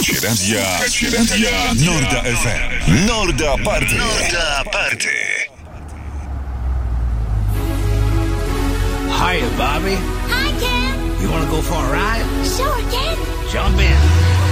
Słuchacie radia Norda FM. Norda Party. Norda Party. Hiya, Bobby. Hi, Ken. You want to go for a ride? Sure, Ken. Jump in.